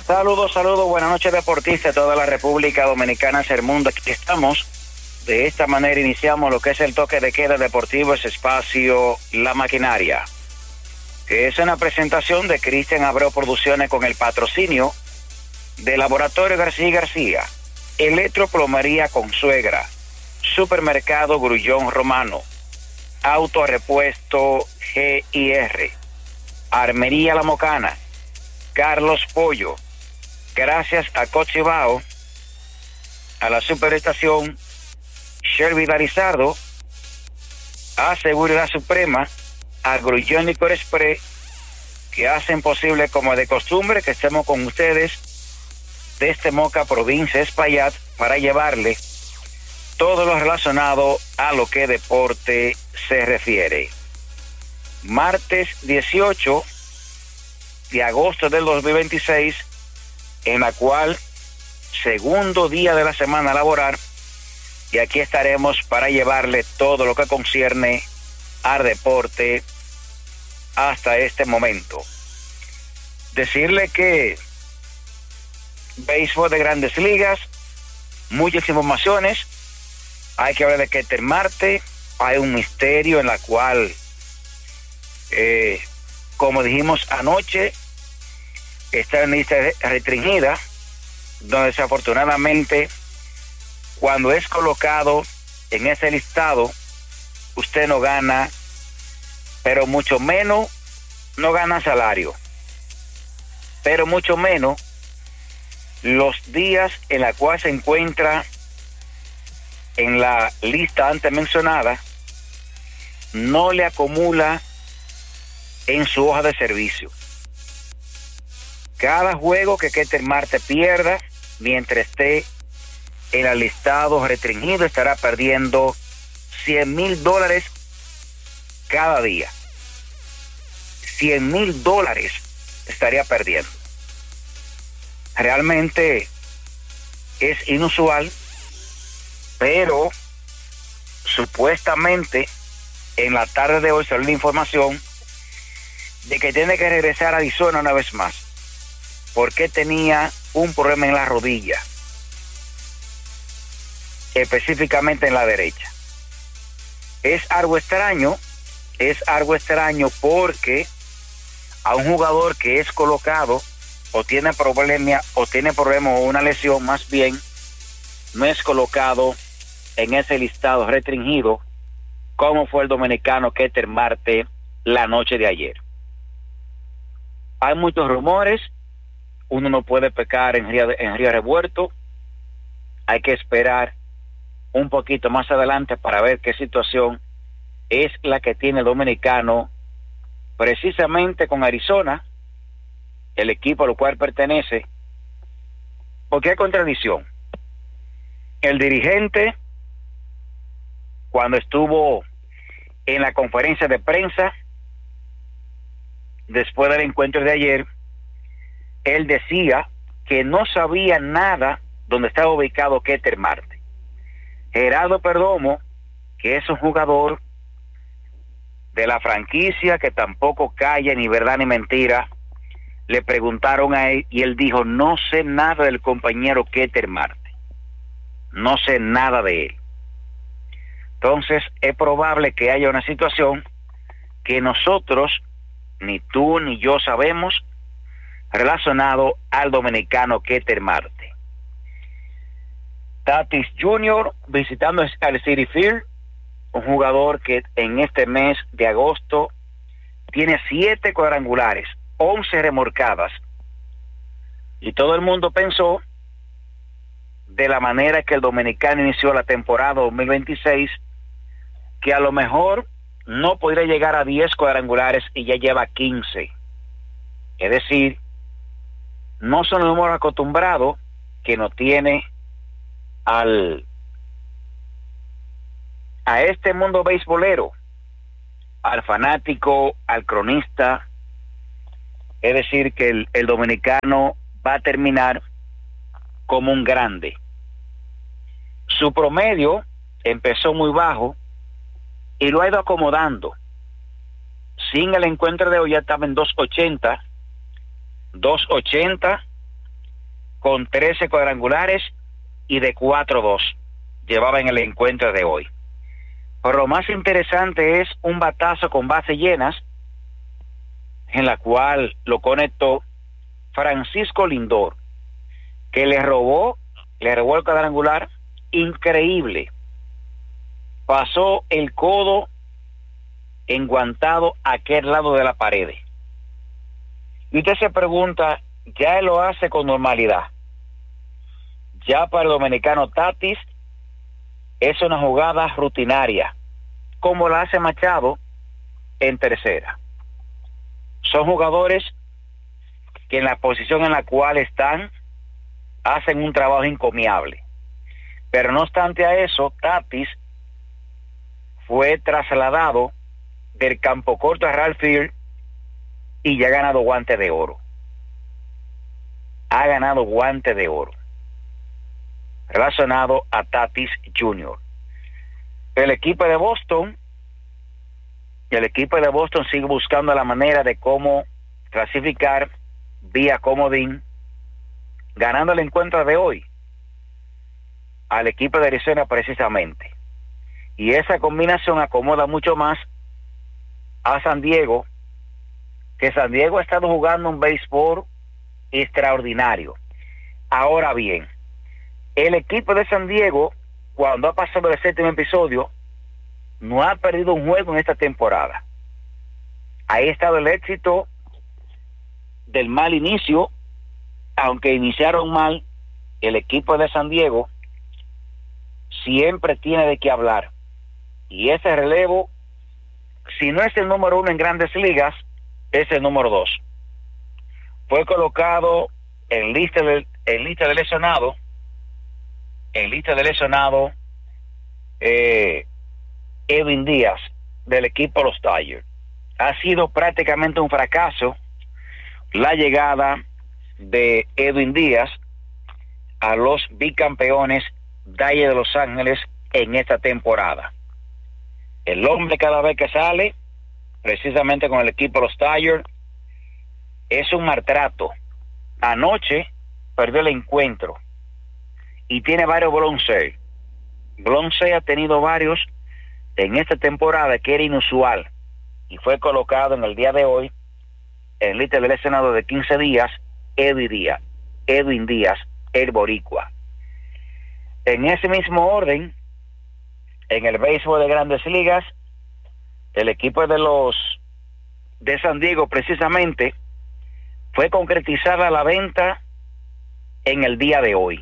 Saludos, buenas noches deportistas de toda la República Dominicana, el mundo. Aquí estamos. De esta manera iniciamos lo que es el toque de queda deportivo, ese espacio La Maquinaria, que es una presentación de Cristian Abreu Producciones con el patrocinio de Laboratorio García y García, Electroplomería Consuegra, Supermercado Grullón Romano, Autorepuesto GIR, Armería La Mocana, Carlos Pollo, gracias a Cochibao, a la Superestación Shelby Darizardo, a Seguridad Suprema, a Grullón Licor Express, que hacen posible, como de costumbre, que estemos con ustedes desde Moca, provincia de Espaillat, para llevarle todo lo relacionado a lo que deporte se refiere. Martes 18 de agosto del 2026, en la cual segundo día de la semana laboral, y aquí estaremos para llevarle todo lo que concierne al deporte hasta este momento. Decirle que béisbol de Grandes Ligas, muchas informaciones. Hay que hablar de Ketel Marte. Hay un misterio en la cual, como dijimos anoche, está en lista restringida, donde desafortunadamente, cuando es colocado en ese listado, usted no gana, pero mucho menos no gana salario, pero mucho menos los días en la cual se encuentra en la lista antes mencionada, no le acumula en su hoja de servicio. Cada juego que Ketel Marte pierda mientras esté en el listado restringido, estará perdiendo $100,000 cada día. $100,000 estaría perdiendo. Realmente es inusual, pero supuestamente en la tarde de hoy salió la información de que tiene que regresar a Arizona una vez más, porque tenía un problema en la rodilla, específicamente en la derecha. Es algo extraño porque a un jugador que es colocado o tiene problema o una lesión, más bien no es colocado en ese listado restringido como fue el dominicano Ketel Marte la noche de ayer. Hay muchos rumores, uno no puede pecar en río revuelto. Hay que esperar un poquito más adelante para ver qué situación es la que tiene el dominicano precisamente con Arizona, el equipo al cual pertenece, porque hay contradicción. El dirigente, cuando estuvo en la conferencia de prensa después del encuentro de ayer, él decía que no sabía nada dónde estaba ubicado Ketel Marte. Gerardo Perdomo, que es un jugador de la franquicia que tampoco calla ni verdad ni mentira, le preguntaron a él y él dijo: no sé nada del compañero Ketel Marte, no sé nada de él. Entonces es probable que haya una situación que nosotros, ni tú ni yo sabemos, relacionado al dominicano Ketel Marte. Tatis Jr. visitando al Citi Field, un jugador que en este mes de agosto tiene 7 cuadrangulares, 11 remolcadas, y todo el mundo pensó, de la manera que el dominicano inició la temporada 2026, que a lo mejor no podría llegar a 10 cuadrangulares y ya lleva 15. Es decir, no son los números acostumbrados que no tiene a este mundo beisbolero, al fanático, al cronista. Es decir, que el dominicano va a terminar como un grande. Su promedio empezó muy bajo y lo ha ido acomodando. Sin el encuentro de hoy ya estaba en 280, con 13 cuadrangulares y de 4-2 llevaba en el encuentro de hoy. Pero lo más interesante es un batazo con bases llenas, en la cual lo conectó Francisco Lindor, que le robó el cuadrangular increíble. Pasó el codo enguantado a aquel lado de la pared. Y usted se pregunta, ya él lo hace con normalidad. Ya para el dominicano Tatis es una jugada rutinaria, como la hace Machado en tercera. Son jugadores que en la posición en la cual están hacen un trabajo encomiable. Pero no obstante a eso, Tatis fue trasladado del campo corto a Ralph Field y ya ha ganado guante de oro. Ha ganado guante de oro relacionado a Tatis Jr. El equipo de Boston sigue buscando la manera de cómo clasificar vía comodín, ganando el encuentro de hoy al equipo de Arizona precisamente. Y esa combinación acomoda mucho más a San Diego, que San Diego ha estado jugando un béisbol extraordinario. Ahora bien, el equipo de San Diego, cuando ha pasado el séptimo episodio, no ha perdido un juego en esta temporada. Ahí ha estado el éxito del mal inicio. Aunque iniciaron mal, el equipo de San Diego siempre tiene de qué hablar. Y ese relevo, si no es el número 1 en Grandes Ligas, es el número 2. Fue colocado en lista de lesionados, Edwin Díaz, del equipo de los Dodgers. Ha sido prácticamente un fracaso la llegada de Edwin Díaz a los bicampeones Dodgers de Los Ángeles en esta temporada. El hombre, cada vez que sale, precisamente con el equipo de los Dodgers, es un maltrato. Anoche perdió el encuentro y tiene varios bronces. Bronce ha tenido varios en esta temporada, que era inusual, y fue colocado en el día de hoy en lista del Senado de 15 días, Edwin Díaz, el boricua. En ese mismo orden, en el béisbol de Grandes Ligas, el equipo de San Diego precisamente fue concretizada la venta en el día de hoy.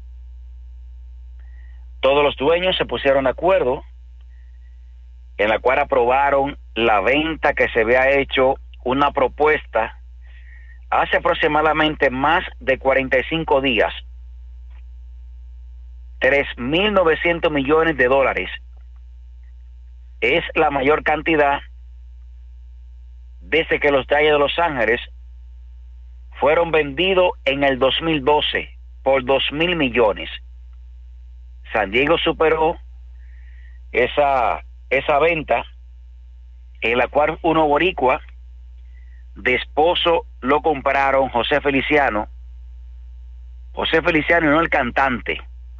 Todos los dueños se pusieron de acuerdo, en la cual aprobaron la venta que se había hecho una propuesta hace aproximadamente más de 45 días. $3,900 millones. Es la mayor cantidad desde que los Dodgers de Los Ángeles fueron vendidos en el 2012 por $2,000 millones. San Diego superó esa venta, en la cual uno boricua de esposo lo compraron José Feliciano y no el cantante.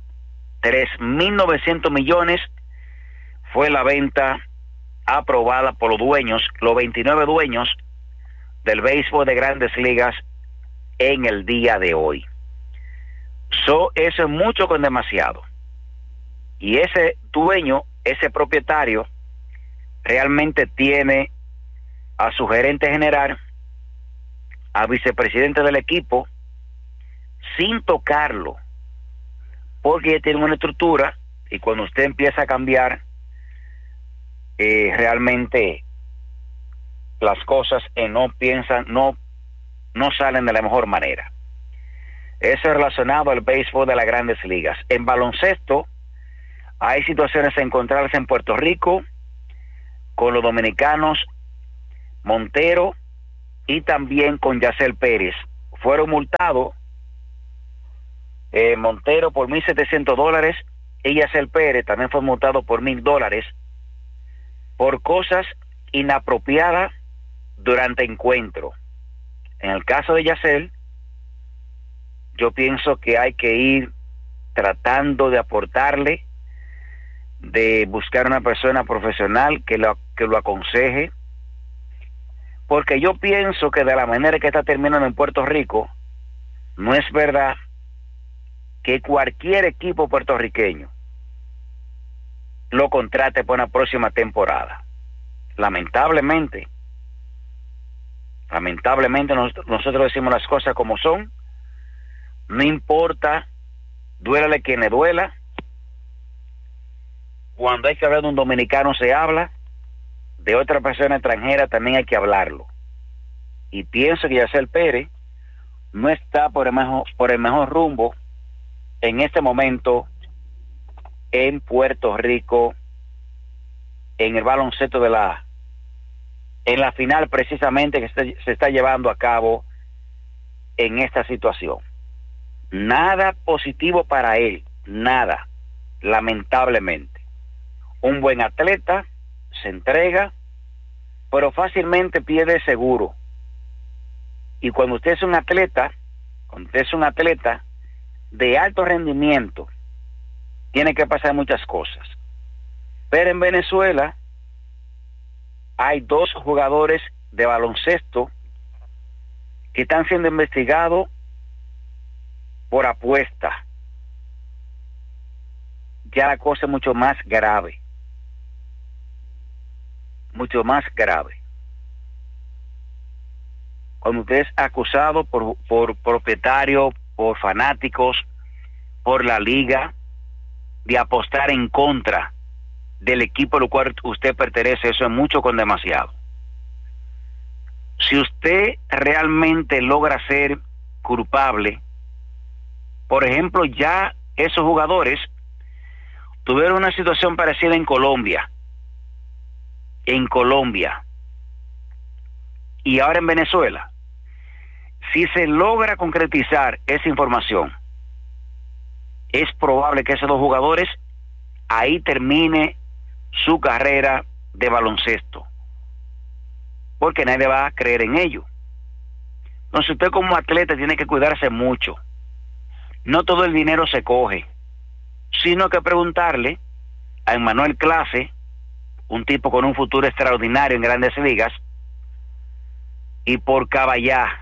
$3,900 millones fue la venta aprobada por los dueños, los 29 dueños del béisbol de Grandes Ligas en el día de hoy. Eso es mucho con demasiado. Y ese dueño, ese propietario, realmente tiene a su gerente general, a vicepresidente del equipo, sin tocarlo, porque ya tiene una estructura, y cuando usted empieza a cambiar, realmente las cosas no salen de la mejor manera. Eso es relacionado al béisbol de las Grandes Ligas. En baloncesto, hay situaciones a encontrarse en Puerto Rico con los dominicanos Montero y también con Yacel Pérez. Fueron multados Montero por $1,700 y Yacel Pérez también fue multado por $1,000 por cosas inapropiadas durante encuentro. En el caso de Yacel, yo pienso que hay que ir tratando de aportarle, de buscar una persona profesional que lo aconseje, porque yo pienso que de la manera que está terminando en Puerto Rico, no es verdad que cualquier equipo puertorriqueño lo contrate para una próxima temporada. Lamentablemente nosotros decimos las cosas como son, no importa, duélale quien le duela. Cuando hay que hablar de un dominicano se habla, de otra persona extranjera también hay que hablarlo. Y pienso que Yacel Pérez no está por el mejor rumbo en este momento en Puerto Rico, en el baloncesto en la final precisamente que se está llevando a cabo en esta situación. Nada positivo para él, nada, lamentablemente. Un buen atleta se entrega, pero fácilmente pierde seguro. Y cuando usted es un atleta de alto rendimiento, tiene que pasar muchas cosas. Pero en Venezuela hay 2 jugadores de baloncesto que están siendo investigados por apuesta. Ya la cosa es mucho más grave. Mucho más grave. Cuando usted es acusado por propietario, por fanáticos, por la liga, de apostar en contra del equipo al cual usted pertenece, eso es mucho con demasiado. Si usted realmente logra ser culpable, por ejemplo, ya esos jugadores tuvieron una situación parecida en Colombia, y ahora en Venezuela. Si se logra concretizar esa información, es probable que esos 2 jugadores ahí termine su carrera de baloncesto, porque nadie va a creer en ello. Entonces usted como atleta tiene que cuidarse mucho. No todo el dinero se coge, sino que preguntarle a Emmanuel Clase, un tipo con un futuro extraordinario en Grandes Ligas, y por caballá,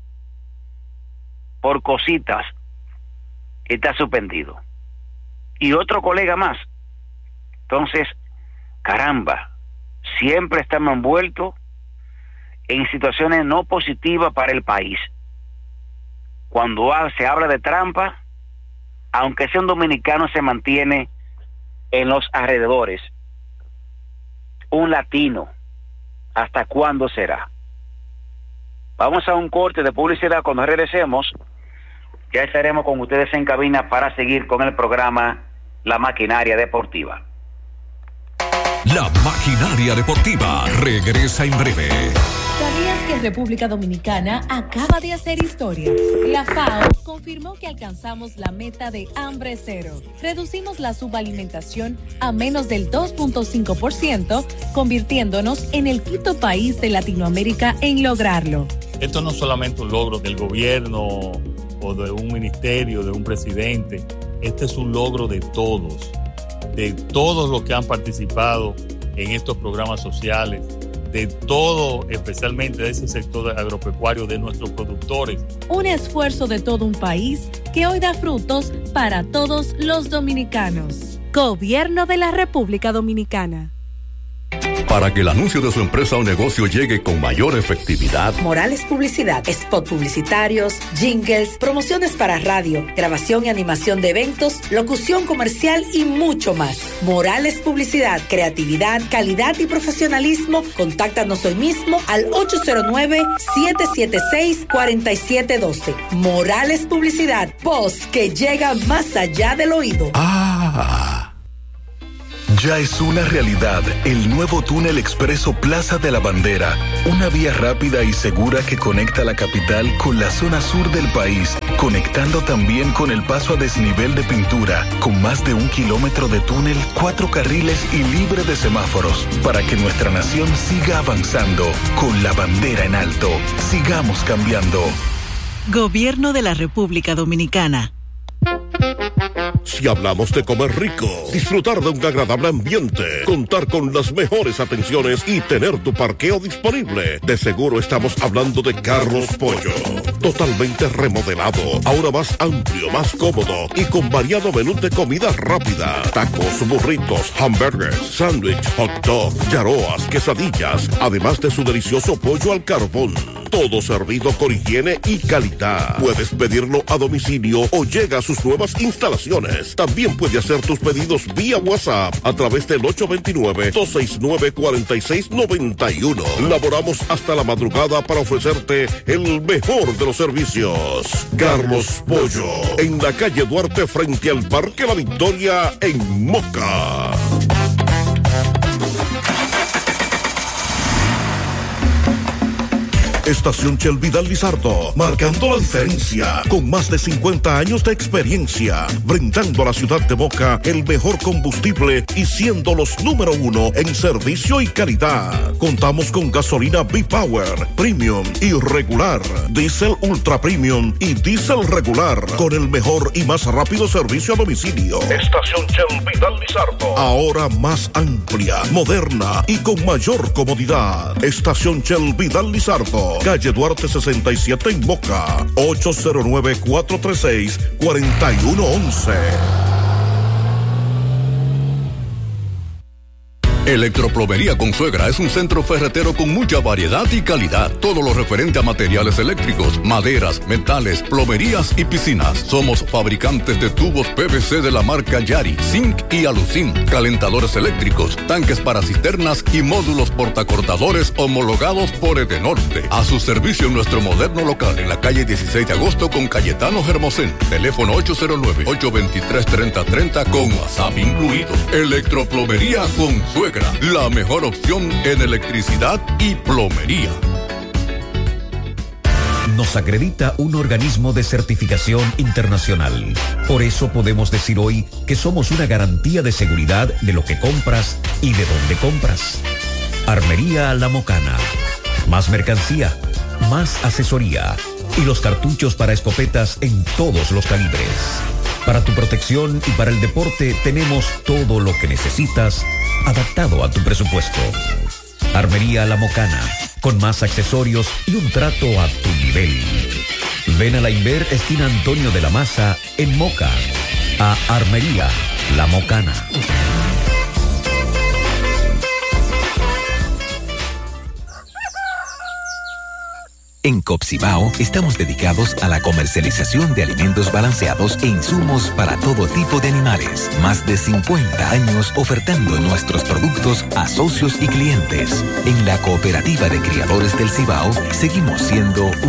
por cositas, está suspendido. Y otro colega más. Entonces, caramba, siempre estamos envueltos en situaciones no positivas para el país. Cuando se habla de trampa, aunque sea un dominicano, se mantiene en los alrededores. Un latino, ¿hasta cuándo será? Vamos a un corte de publicidad. Cuando regresemos, ya estaremos con ustedes en cabina para seguir con el programa La Maquinaria Deportiva. La Maquinaria Deportiva regresa en breve. ¿Sabías que República Dominicana acaba de hacer historia? La FAO confirmó que alcanzamos la meta de hambre cero. Reducimos la subalimentación a menos del 2.5%, convirtiéndonos en el 5º país de Latinoamérica en lograrlo. Esto no es solamente un logro del gobierno o de un ministerio, de un presidente. Este es un logro de todos los que han participado en estos programas sociales, de todo, especialmente de ese sector agropecuario, de nuestros productores. Un esfuerzo de todo un país que hoy da frutos para todos los dominicanos. Gobierno de la República Dominicana. Para que el anuncio de su empresa o negocio llegue con mayor efectividad, Morales Publicidad, spot publicitarios, jingles, promociones para radio, grabación y animación de eventos, locución comercial y mucho más. Morales Publicidad, creatividad, calidad y profesionalismo. Contáctanos hoy mismo al 809-776-4712. Morales Publicidad, voz que llega más allá del oído. Ya es una realidad el nuevo túnel expreso Plaza de la Bandera, una vía rápida y segura que conecta la capital con la zona sur del país, conectando también con el paso a desnivel de pintura, con más de 1 kilómetro de túnel, 4 carriles y libre de semáforos, para que nuestra nación siga avanzando con la bandera en alto. Sigamos cambiando. Gobierno de la República Dominicana. Si hablamos de comer rico, disfrutar de un agradable ambiente, contar con las mejores atenciones y tener tu parqueo disponible, de seguro estamos hablando de Carlos Pollo. Totalmente remodelado, ahora más amplio, más cómodo y con variado menú de comida rápida. Tacos, burritos, hamburgers, sándwich, hot dog, yaroas, quesadillas, además de su delicioso pollo al carbón. Todo servido con higiene y calidad. Puedes pedirlo a domicilio o llega a sus nuevas instalaciones. También puede hacer tus pedidos vía WhatsApp a través del 829-269-4691. Laboramos hasta la madrugada para ofrecerte el mejor de los servicios. Carlos Pollo, en la calle Duarte frente al Parque La Victoria en Moca. Estación Shell Vidal Lizardo, marcando la diferencia, con más de 50 años de experiencia, brindando a la ciudad de Moca el mejor combustible y siendo los número 1 en servicio y calidad. Contamos con gasolina B-Power, Premium y regular, Diesel Ultra Premium y Diesel regular, con el mejor y más rápido servicio a domicilio. Estación Shell Vidal Lizardo, ahora más amplia, moderna y con mayor comodidad. Estación Shell Vidal Lizardo, calle Duarte 67 en Moca, 809-436-4111. Electroplomería Consuegra es un centro ferretero con mucha variedad y calidad. Todo lo referente a materiales eléctricos, maderas, metales, plomerías y piscinas. Somos fabricantes de tubos PVC de la marca Yari, Zinc y Alucin, calentadores eléctricos, tanques para cisternas y módulos portacortadores homologados por Edenorte. A su servicio en nuestro moderno local en la calle 16 de agosto con Cayetano Hermosén. Teléfono 809-823-3030 con WhatsApp incluido. Electroplomería Consuegra, la mejor opción en electricidad y plomería. Nos acredita un organismo de certificación internacional. Por eso podemos decir hoy que somos una garantía de seguridad de lo que compras y de dónde compras. Armería La Mocana. Más mercancía, más asesoría y los cartuchos para escopetas en todos los calibres. Para tu protección y para el deporte tenemos todo lo que necesitas adaptado a tu presupuesto. Armería La Mocana, con más accesorios y un trato a tu nivel. Ven a la Inver, esquina Antonio de la Maza, en Moca, a Armería La Mocana. En Copcibao estamos dedicados a la comercialización de alimentos balanceados e insumos para todo tipo de animales. Más de 50 años ofertando nuestros productos a socios y clientes. En la Cooperativa de Criadores del Cibao seguimos siendo